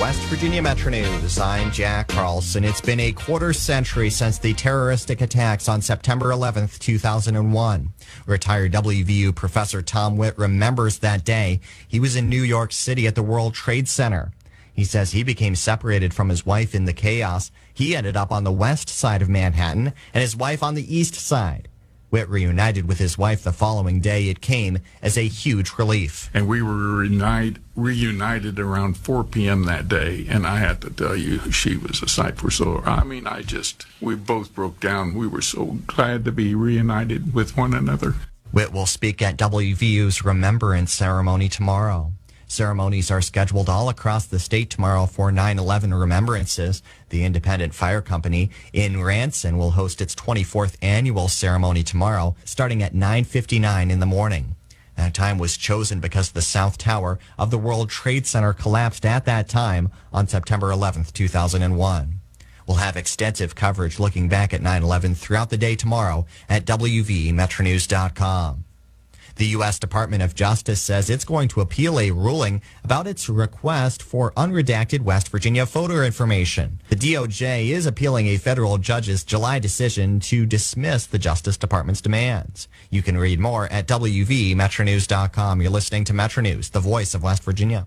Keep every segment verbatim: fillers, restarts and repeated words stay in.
West Virginia Metro News. I'm Jack Carlson. It's been a quarter century since the terroristic attacks on September eleventh, two thousand one. Retired W V U professor Tom Witt remembers that day. He was in New York City at the World Trade Center. He says he became separated from his wife in the chaos. He ended up on the west side of Manhattan and his wife on the east side. Witt reunited with his wife the following day. It came as a huge relief. And we were reunited, reunited around four p.m. that day, and I had to tell you, she was a sight for sore. I mean, I just, we both broke down. We were so glad to be reunited with one another. Witt will speak at W V U's Remembrance Ceremony tomorrow. Ceremonies are scheduled all across the state tomorrow for nine eleven remembrances. The Independent Fire Company in Ranson will host its twenty-fourth annual ceremony tomorrow, starting at nine fifty-nine in the morning. That time was chosen because the South Tower of the World Trade Center collapsed at that time on September eleventh, two thousand one. We'll have extensive coverage looking back at nine eleven throughout the day tomorrow at W V metro news dot com. The U S Department of Justice says it's going to appeal a ruling about its request for unredacted West Virginia voter information. The D O J is appealing a federal judge's July decision to dismiss the Justice Department's demands. You can read more at W V metro news dot com. You're listening to Metro News, the voice of West Virginia.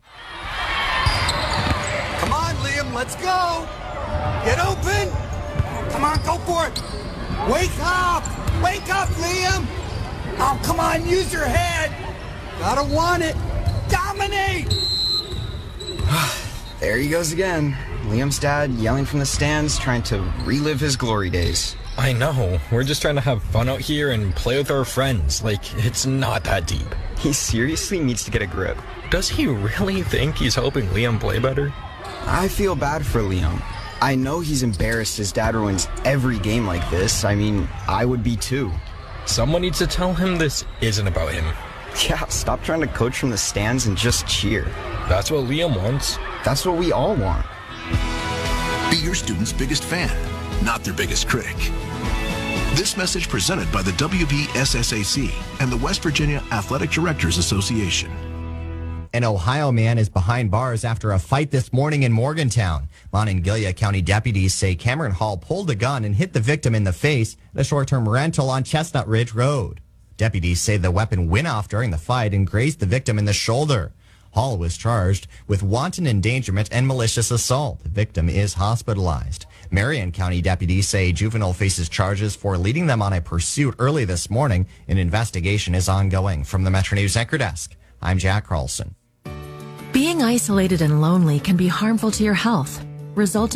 Come on, Liam, let's go. Get open. Come on, go for it. Wake up. Wake up, Liam. Oh, come on, use your head. Gotta want it. Dominate. There he goes again. Liam's dad yelling from the stands, trying to relive his glory days. I know. We're just trying to have fun out here and play with our friends. Like, it's not that deep. He seriously needs to get a grip. Does he really think he's helping Liam play better? I feel bad for Liam. I know he's embarrassed his dad ruins every game like this. I mean, I would be too. Someone needs to tell him this isn't about him. Yeah, stop trying to coach from the stands and just cheer. That's what Liam wants. That's what we all want. Be your student's biggest fan, not their biggest critic. This message presented by the W V S S A C and the West Virginia Athletic Directors Association. An Ohio man is behind bars after a fight this morning in Morgantown. Monongalia County deputies say Cameron Hall pulled a gun and hit the victim in the face at a short-term rental on Chestnut Ridge Road. Deputies say the weapon went off during the fight and grazed the victim in the shoulder. Hall was charged with wanton endangerment and malicious assault. The victim is hospitalized. Marion County deputies say juvenile faces charges for leading them on a pursuit early this morning. An investigation is ongoing. From the Metro News Anchor Desk, I'm Jack Carlson. Being isolated and lonely can be harmful to your health, resulting